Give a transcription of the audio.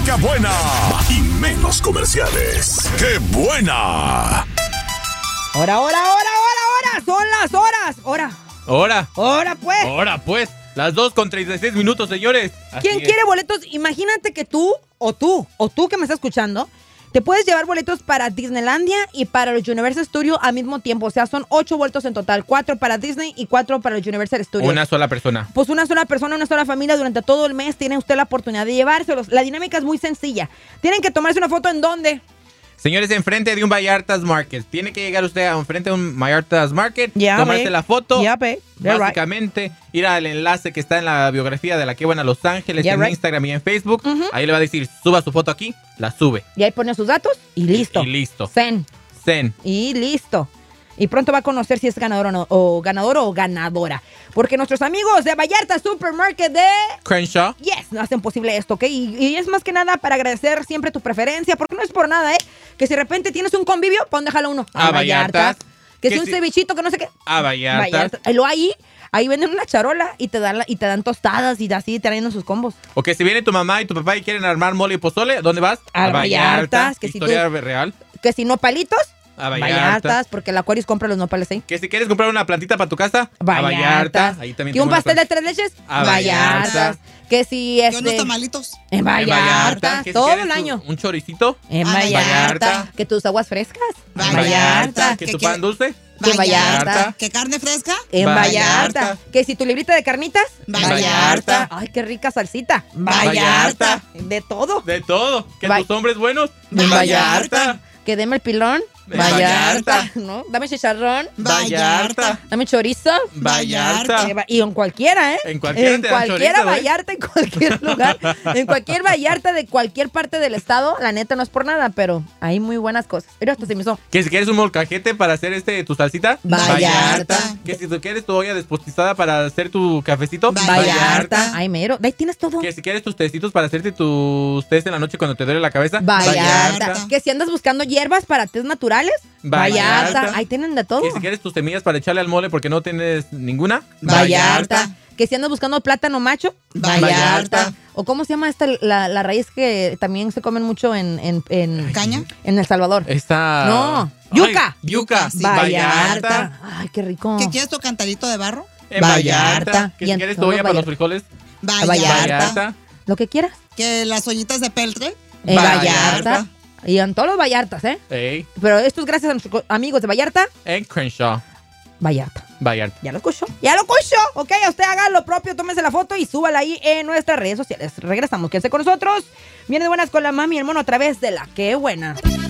música buena y menos comerciales. ¡Qué buena! ¡Hora! ¡Son las horas! ¡Hora, pues! Las 2:36, señores. ¿Quién quiere boletos? Imagínate que tú que me estás escuchando, te puedes llevar boletos para Disneylandia y para los Universal Studios al mismo tiempo. O sea, son 8 boletos en total. 4 para Disney y 4 para los Universal Studios. Una sola persona. Pues una sola persona, una sola familia durante todo el mes tiene usted la oportunidad de llevárselos. La dinámica es muy sencilla. Tienen que tomarse una foto ¿en dónde? Señores, enfrente de un Vallartas Market. Tiene que llegar usted enfrente de un Vallartas Market, tomarse la foto. Básicamente, ir al enlace que está en la biografía de La Qué Buena Los Ángeles, en Instagram y en Facebook. Ahí le va a decir, suba su foto aquí, la sube. Y ahí pone sus datos y listo. Zen. Y listo. Y pronto va a conocer si es ganador o ganadora. Porque nuestros amigos de Vallarta Supermarket de Crenshaw, no hacen posible esto, ¿ok? Y es más que nada para agradecer siempre tu preferencia, porque no es por nada, Que si de repente tienes un convivio, ¿para dónde jala uno? A Vallartas. Que si un cevichito, que no sé qué. A Vallartas. Ahí venden una charola y te dan tostadas y así te traen sus combos. O que si viene tu mamá y tu papá y quieren armar mole y pozole, ¿dónde vas? A Vallartas. Historia real. Que si nopalitos, a Vallartas, porque el Aquarius compra los nopales ahí. Que si quieres comprar una plantita para tu casa, a Vallartas. Ahí también. ¿Y un pastel de 3 leches? A Vallartas. Que si ¿Y unos tamalitos? En Vallarta. Todo el año. ¿Un choricito? En Vallarta. Que tus aguas frescas. Vallarta. Que tu pan dulce. En Vallarta. ¿Que carne fresca? En Vallarta. Que si tu librita de carnitas. Vallarta. Ay, qué rica salsita. Vallarta. De todo. Que tus hombres buenos. En Vallarta. Que deme el pilón. Vallarta. ¿No? Dame chicharrón. Vallarta. Dame chorizo. Vallarta. Y en cualquiera, En cualquiera Vallarta, en cualquier lugar. En cualquier Vallarta de cualquier parte del estado. La neta no es por nada, pero hay muy buenas cosas. Pero hasta se me hizo. Que si quieres un molcajete para hacer tu salsita. Vallarta. Que si tú quieres tu olla despostizada para hacer tu cafecito. Vallarta. Ay, mero. Ahí tienes todo. Que si quieres tus tecitos para hacerte tus tés en la noche cuando te duele la cabeza. Vallarta. Que si andas buscando hierbas para tés naturales. Vallarta. Ahí tienen de todo. Que si quieres tus semillas para echarle al mole porque no tienes ninguna. Vallarta. Que si andas buscando plátano macho. Vallarta. O cómo se llama la raíz que también se comen mucho en ¿Caña? En El Salvador. No. Yuca. Yuca. Sí. Vallarta. Ay, qué rico. ¿Que quieres tu cantarito de barro? En Vallarta. Que si quieres tu olla para los frijoles. Vallarta. Lo que quieras. ¿Que las ollitas de peltre? En Vallarta. Y en todos los Vallartas, Ey. Pero esto es gracias a nuestros amigos de Vallarta. En Crenshaw. Vallarta. ¿Ya lo escuchó? Ok, usted haga lo propio, tómese la foto y súbala ahí en nuestras redes sociales. Regresamos, quédense con nosotros. Viene de buenas con la mami y el mono a través de La Qué Buena.